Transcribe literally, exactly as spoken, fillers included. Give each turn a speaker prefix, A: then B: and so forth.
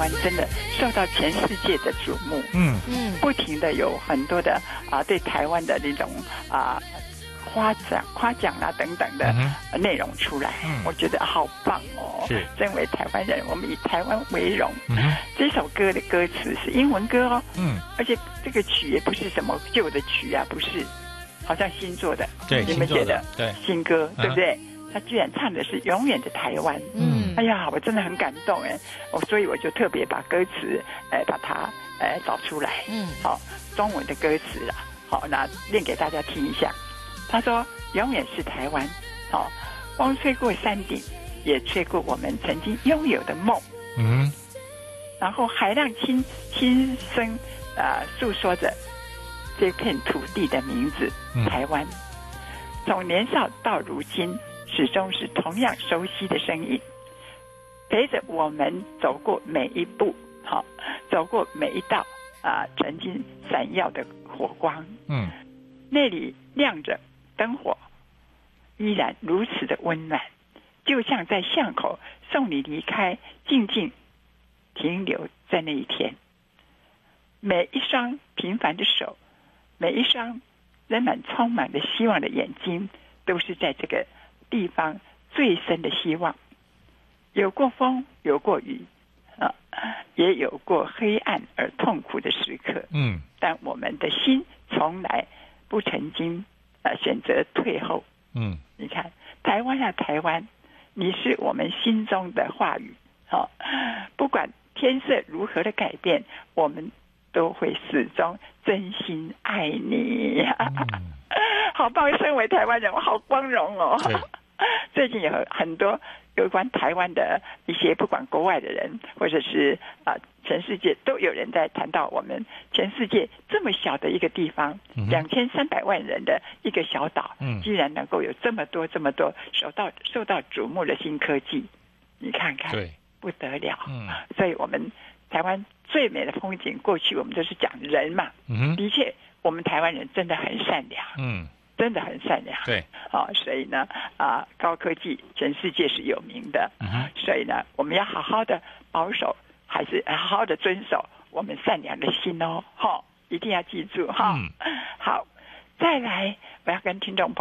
A: 湾真的受到全世界的瞩目，嗯嗯，不停的有很多的啊对台湾的那种啊夸奖、夸奖啊等等的内容出来，嗯、我觉得好棒哦！是，身为台湾人，我们以台湾为荣。嗯、这首歌的歌词是英文歌哦，嗯，而且这个曲也不是什么旧的曲啊，不是，好像新做的，
B: 对，
A: 你们写的，
B: 对，
A: 新歌，对不对？他居然唱的是永远的台湾，嗯，哎呀，我真的很感动哎，我所以我就特别把歌词，呃，把它呃找出来，嗯，好，中文的歌词啦，好，那念给大家听一下。他说：“永远是台湾，好、哦，风吹过山顶，也吹过我们曾经拥有的梦。嗯，然后海浪轻轻声啊、呃、诉说着这片土地的名字，嗯、台湾。从年少到如今，始终是同样熟悉的声音，陪着我们走过每一步，好、哦，走过每一道啊、呃、曾经闪耀的火光。嗯，那里亮着。”灯火依然如此的温暖，就像在巷口送你离开，静静停留在那一天。每一双平凡的手，每一双仍然充满着希望的眼睛，都是在这个地方最深的希望。有过风，有过雨，啊，也有过黑暗而痛苦的时刻。嗯，但我们的心从来不曾经。呃，选择退后。嗯，你看，台湾啊，台湾，你是我们心中的话语。好、哦，不管天色如何的改变，我们都会始终真心爱你。嗯、好棒！身为台湾人，我好光荣哦。最近有很多有关台湾的一些，不管国外的人，或者是啊、呃、全世界，都有人在谈到我们全世界这么小的一个地方，两千三百万人的一个小岛，嗯，居然能够有这么多这么多受到受到瞩目的新科技，你看看，对，不得了。嗯，所以我们台湾最美的风景，过去我们都是讲人嘛，嗯，的确，我们台湾人真的很善良，嗯。真的很善良，对，啊、哦，所以呢，啊，高科技全世界是有名的，嗯、所以呢，我们要好好的保守，还是好好的遵守我们善良的心哦，哈、哦，一定要记住哈。嗯、好，再来，我要跟听众朋友